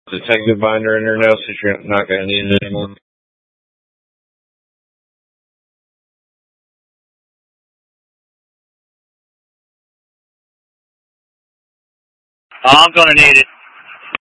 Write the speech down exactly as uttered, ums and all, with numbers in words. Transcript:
detective binder in there now since you're not going to need it anymore? I'm going to need it.